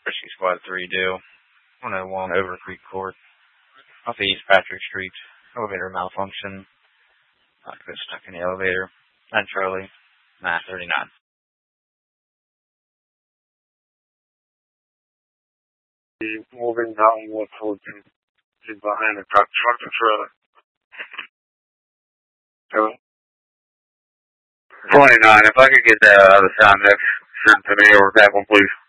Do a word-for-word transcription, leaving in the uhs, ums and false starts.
Rescue Squad three do. one oh one Over Creek Court. Off of East Patrick Street. Elevator malfunction. Occupant stuck in the elevator. nine Charlie. nine thirty-nine. Moving downward towards him. He's behind the truck, truck and trailer. Hello? twenty-nine, if I could get that other sound next sent to me over that one, please.